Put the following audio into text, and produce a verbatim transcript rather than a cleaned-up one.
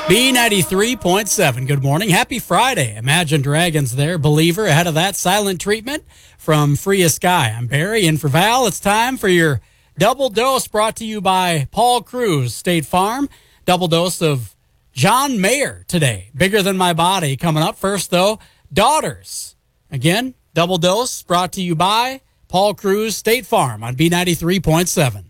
B ninety-three point seven. Good morning. Happy Friday. Imagine Dragons there. Believer ahead of that. Silent Treatment from Free a Sky. I'm Barry in for Val. It's time for your double dose brought to you by Paul Cruz State Farm. Double dose of John Mayer today. Bigger Than My Body coming up. First, though, Daughters. Again, double dose brought to you by Paul Cruz State Farm on B ninety-three point seven.